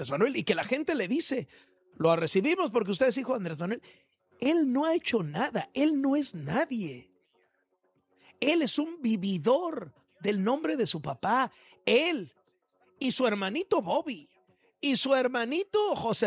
Andrés Manuel y que la gente le dice, lo recibimos porque usted es hijo de Andrés Manuel. Él no ha hecho nada, él no es nadie. Él es un vividor del nombre de su papá. Él y su hermanito Bobby y su hermanito José